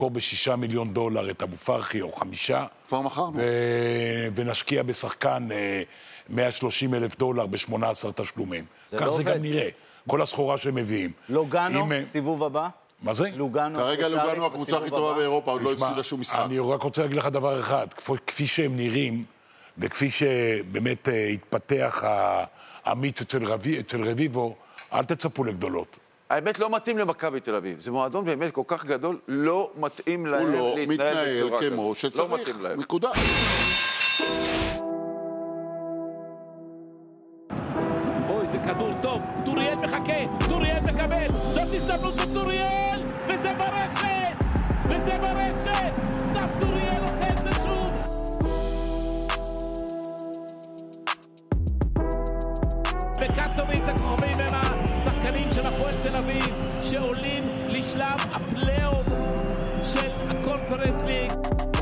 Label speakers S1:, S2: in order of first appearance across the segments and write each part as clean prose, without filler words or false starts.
S1: ב$6 מיליון את אבו פרחי, או 5.
S2: כבר מכרנו.
S1: ונשקיע בשחקן $130,000 ב-18 תשלומים. כך זה גם נראה. כל הסחורה שהם מביאים.
S3: לוגאנו, סיבוב הבא?
S1: מה זה?
S3: לוגאנו,
S2: כרגע לוגאנו הקבוצה הכי טובה באירופה, עוד לא הפסידה שום משחק.
S1: אני רק רוצה להגיד לך דבר אחד. כפי שהם נראים, וכפי שבאמת התפתח האמיץ אצל רביבו, אל תצפו לגדולות.
S4: האמת לא מתאים למכבי תל אביב. זה מועדון באמת כל כך גדול, לא מתאים להם
S2: הוא לא מתנהל כמו שצריך.
S4: לא מתאים להם.
S2: נקודה.
S5: אוי, זה כדור טוב. טוריאל מחכה, טוריאל מקבל. זאת הזדמנות של טוריאל, וזה ברשת! וזה ברשת! סתם טוריאל עושה את זה שוב! בקטוביץ הקרובים הם השחקנים של הפועל תל אביב שעולים לשלב הפלייאוף של הקונפרנס ליג.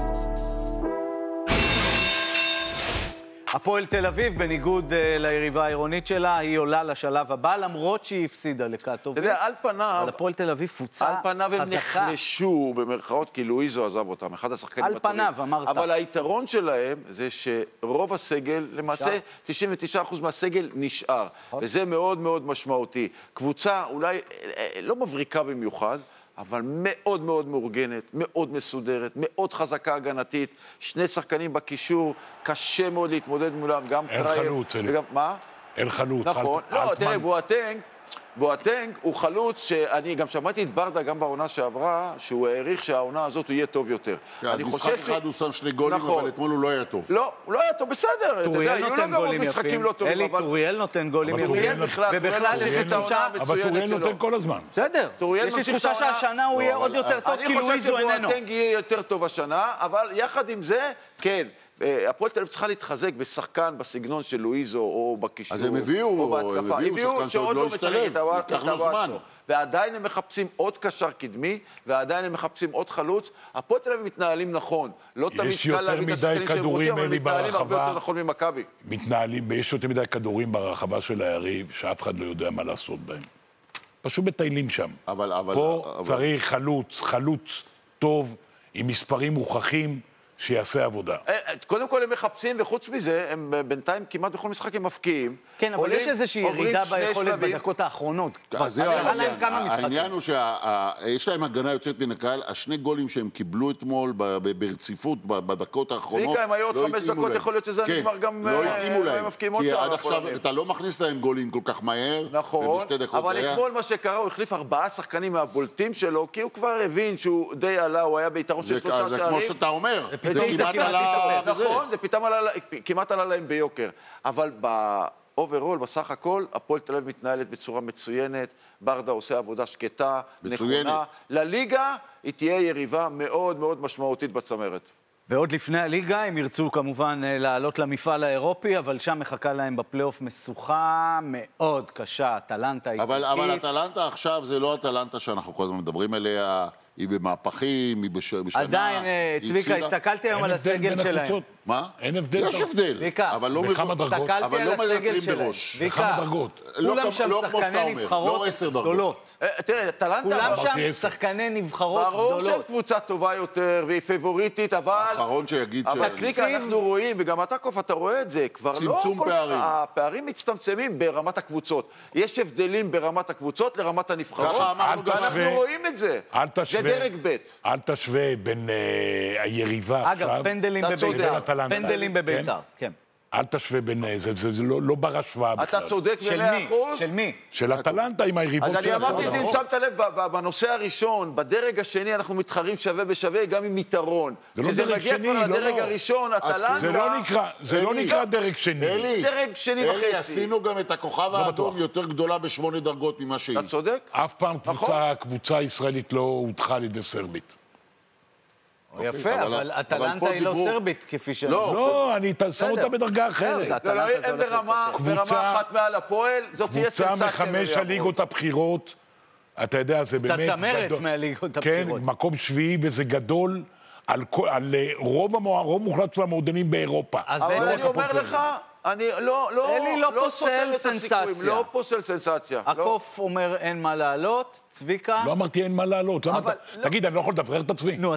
S3: הפועל תל אביב, בניגוד ליריבה העירונית שלה, היא עולה לשלב הבא, למרות שהיא הפסידה לקטוביץ.
S4: אתה יודע, על פניו...
S3: אבל הפועל תל אביב פוצה חזקה.
S4: על פניו הם נחלשו, במרכאות, כי לואיזו עזב אותם, אחד השחקנים הטובים.
S3: על פניו, אמרת.
S4: אבל היתרון שלהם זה שרוב הסגל, למעשה 99% מהסגל נשאר. וזה מאוד מאוד משמעותי. קבוצה אולי לא מבריקה במיוחד, אבל מאוד מאוד מאורגנת, מאוד מסודרת, מאוד חזקה הגנתית, 2 שחקנים בקישור, קשה מאוד להתמודד מולם, גם קרייב.
S1: אין חלוץ,
S4: מה?
S1: אין חלוץ.
S4: נכון. לא, תראה, בואטנג הוא חלוץ שאני גם שמעתי את ברדה גם בעונה שעברה, שהוא העריך שהעונה הזאת הוא יהיה טוב יותר.
S2: אז משחק אחד הוא שם 2 גולים, אבל אתמול הוא לא היה טוב.
S4: לא, הוא לא היה טוב, בסדר.
S3: טוריאל נותן גולים יפים. אלי, טוריאל נותן גולים יפים. ובכלל יש לי תחושה...
S1: אבל טוריאל נותן כל הזמן.
S3: בסדר. יש לי תחושה שהשנה הוא יהיה עוד יותר טוב, כי לואיזו איננו.
S4: אני חושב שבואטנג יהיה יותר טוב השנה, אבל יחד עם זה, כן. הפועל תל אביב צריכה להתחזק בשחקן בסגנון של לואיזו או בקישור.
S2: אז הם הביאו שחקן שעוד לא השתלב, ייקח לו זמן.
S4: ועדיין הם מחפשים עוד קשר קדמי, ועדיין הם מחפשים עוד חלוץ. הפועל תל אביב מתנהלים נכון. לא תמיד קל להביא את השחקנים שהם רוצים, אבל מתנהלים הרבה יותר נכון ממכבי.
S1: יש יותר מדי כדורים ברחבה של היריב, שאף אחד לא יודע מה לעשות בהם. פשוט מטיילים שם. פה צריך חלוץ טוב, עם מספרים מוכחים, שיעשה עבודה.
S4: קודם כל הם מחפשים, וחוץ מזה, הם בינתיים כמעט בכל משחק הם מפקיעים.
S3: כן, אבל יש איזושהי ירידה ביכולת בדקות האחרונות.
S2: העניין הוא שיש להם הגנה יוצאת מן הקהל, 2 גולים שהם קיבלו אתמול ברציפות בדקות האחרונות,
S4: אם היו עוד 5 דקות, יכול להיות שזה נגמר גם...
S2: לא התאימו להם. כי עד עכשיו אתה לא מכניס להם גולים כל כך מהר,
S4: נכון, אבל אתמול מה שקרה, הוא החליף 4 שחקנים מהבולטים שלו, כי הוא כבר הבין שהוא די עלה, הוא היה ביתרון של 3 שערים.
S2: זה כמו שאתה אומר.
S4: זה כמעט עלה... נכון, זה כמעט עלה להם ביוקר. אבל באוברול, בסך הכל, הפועל תל אביב מתנהלת בצורה מצוינת, ברדה עושה עבודה שקטה, נכונה. לליגה היא תהיה יריבה מאוד מאוד משמעותית בצמרת.
S3: ועוד לפני הליגה הם ירצו כמובן לעלות למפעל האירופי, אבל שם מחכה להם בפלייאוף משוכה מאוד קשה, אטלנטה איטלקית.
S2: אבל אטלנטה עכשיו זה לא אטלנטה שאנחנו כל הזמן מדברים עליה, היא במהפכים, היא בשנה...
S3: עדיין, צביקה, הסתכלתי היום על הסגל שלהם.
S2: מה?
S1: אין הבדל.
S2: יש הבדל, אבל לא מבקרים בראש.
S3: צביקה, כולם שם שחקני נבחרות גדולות.
S4: תראה, אטלנטה...
S3: כולם שם שחקני נבחרות גדולות.
S4: ברור שהם קבוצה טובה יותר, והיא פייבוריטית, אבל...
S2: האחרון שיגיד ש...
S4: אבל צביקה, אנחנו רואים, וגם אתה קוף, אתה רואה את זה, כבר לא...
S2: צמצום פערים.
S4: הפערים מצטמצמים ברמת הקבוצות. יש הבדלים ברמת הקבוצות לרמת הנבחרות, ואנחנו רואים את זה. זה דרג ב'.
S1: אל תשווה בין היריבה עכשיו...
S3: אגב, פנדלים בביתר, כן.
S1: אל תשווה בין זה לא בר השוואה בכלל.
S4: אתה צודק ב100%.
S3: של מי?
S1: של אטלנטה עם היריבות
S4: שלנו. אז אני אמרתי את זה, אם שמת לב, בנושא הראשון, בדרג השני אנחנו מתחרים שווה בשווה, גם עם יתרון. כשזה מגיע כבר לדרג הראשון, אטלנטה...
S1: זה לא נקרא דרג שני.
S4: דרג שני וחצי.
S2: עשינו גם את הכוכב האדום יותר גדולה ב8 דרגות ממה שהיא.
S4: אתה צודק?
S1: אף פעם קבוצה ישראלית לא הודחה על ידי סרבית.
S3: יפה, אבל אטלנטה היא לא סרבית כפי ש...
S1: לא, אני שם אותה בדרגה אחרת.
S4: לא, הם ברמה אחת מעל הפועל, זאת תהיה סנסציה.
S1: קבוצה מ5 הליגות הבחירות, אתה יודע, זה באמת...
S3: קצת צמרת מהליגות הבחירות.
S1: כן, מקום שביעי, וזה גדול על רוב מוחלט של המועדונים באירופה.
S4: אבל אני אומר לך... אני לא
S3: פוסל סנסציה.
S4: לא פוסל סנסציה.
S3: הקוף אומר אין מה לעלות, צביקה.
S1: לא אמרתי אין מה לעלות. תגיד, אני לא יכול לדברר את עצמי.